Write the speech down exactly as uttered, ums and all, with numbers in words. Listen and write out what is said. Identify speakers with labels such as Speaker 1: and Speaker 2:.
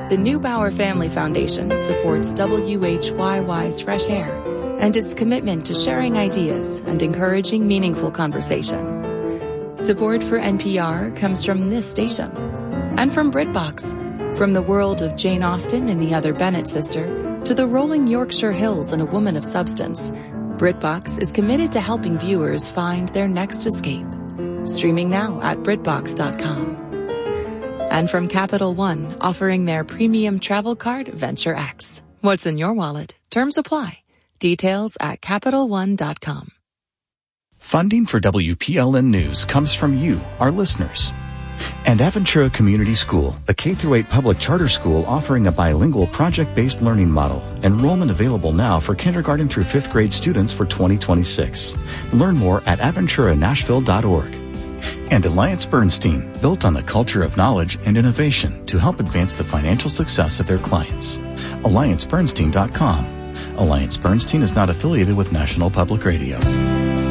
Speaker 1: The Neubauer Family Foundation supports W H Y Y's Fresh Air and its commitment to sharing ideas and encouraging meaningful conversation. Support for N P R comes from this station and from BritBox. From the world of Jane Austen and the Other Bennet sister to the rolling Yorkshire Hills and A Woman of Substance, BritBox is committed to helping viewers find their next escape. Streaming now at BritBox dot com. And from Capital One, offering their premium travel card, Venture X. What's in your wallet? Terms apply. Details at Capital One dot com.
Speaker 2: Funding for W P L N News comes from you, our listeners. And Aventura Community School, a K through eight public charter school offering a bilingual project-based learning model. Enrollment available now for kindergarten through fifth grade students for twenty twenty-six. Learn more at aventura nashville dot org. And Alliance Bernstein, built on the culture of knowledge and innovation to help advance the financial success of their clients. alliance bernstein dot com. Alliance Bernstein is not affiliated with National Public Radio.